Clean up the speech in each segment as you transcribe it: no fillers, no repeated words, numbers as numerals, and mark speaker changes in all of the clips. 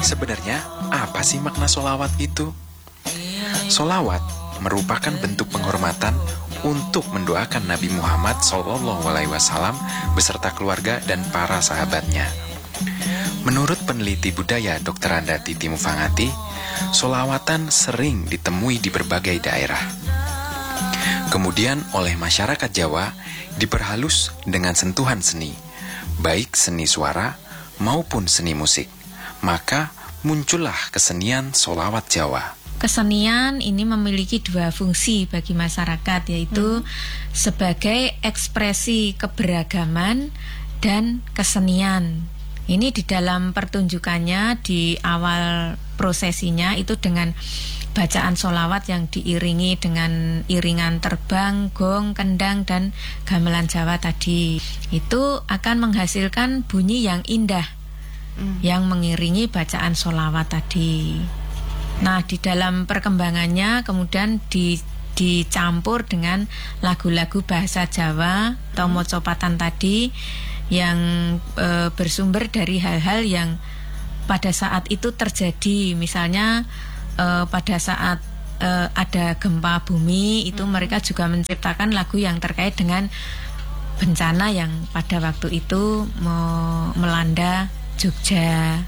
Speaker 1: Sebenarnya, apa sih makna sholawat itu? Sholawat merupakan bentuk penghormatan untuk mendoakan Nabi Muhammad SAW beserta keluarga dan para sahabatnya. Menurut peneliti budaya Dr. Anda Titi Mufangati, sholawatan sering ditemui di berbagai daerah. Kemudian oleh masyarakat Jawa diperhalus dengan sentuhan seni, baik seni suara maupun seni musik. Maka muncullah kesenian sholawat Jawa.
Speaker 2: Kesenian ini memiliki dua fungsi bagi masyarakat, yaitu sebagai ekspresi keberagaman dan kesenian. Ini di dalam pertunjukannya di awal prosesinya itu dengan bacaan sholawat yang diiringi dengan iringan terbang, gong, kendang, dan gamelan Jawa tadi. Itu akan menghasilkan bunyi yang indah yang mengiringi bacaan sholawat tadi. Nah, di dalam perkembangannya kemudian dicampur dengan lagu-lagu bahasa Jawa atau mocopatan tadi yang bersumber dari hal-hal yang pada saat itu terjadi. Misalnya pada saat ada gempa bumi itu mereka juga menciptakan lagu yang terkait dengan bencana yang pada waktu itu melanda Jogja.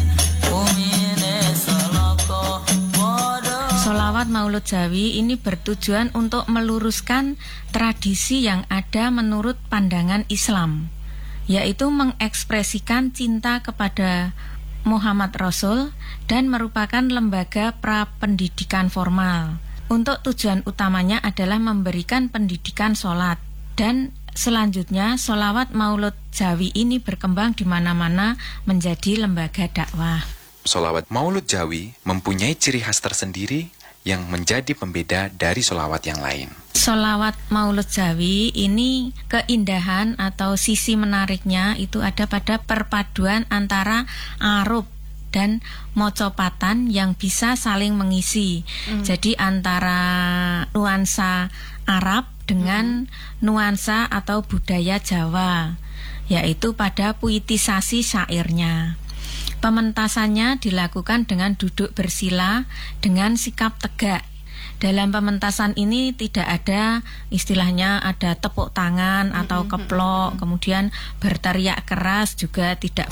Speaker 2: Sholawat Maulud Jawi ini bertujuan untuk meluruskan tradisi yang ada menurut pandangan Islam, yaitu mengekspresikan cinta kepada Muhammad Rasul dan merupakan lembaga prapendidikan formal. Untuk tujuan utamanya adalah memberikan pendidikan sholat, dan selanjutnya sholawat Maulud Jawi ini berkembang di mana-mana menjadi lembaga dakwah.
Speaker 1: Sholawat Maulud Jawi mempunyai ciri khas tersendiri yang menjadi pembeda dari sholawat yang lain.
Speaker 2: Sholawat Maulud Jawi ini keindahan atau sisi menariknya itu ada pada perpaduan antara arub dan mocopatan yang bisa saling mengisi. Jadi antara nuansa Arab dengan nuansa atau budaya Jawa, yaitu pada puitisasi syairnya. Pementasannya dilakukan dengan duduk bersila dengan sikap tegak. Dalam pementasan ini tidak ada istilahnya ada tepuk tangan atau keplok, kemudian berteriak keras juga tidak